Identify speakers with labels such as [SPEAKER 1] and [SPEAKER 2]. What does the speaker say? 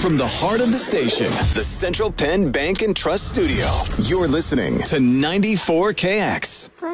[SPEAKER 1] From the heart of the station, the Central Penn Bank and Trust Studio, you're listening to 94KX.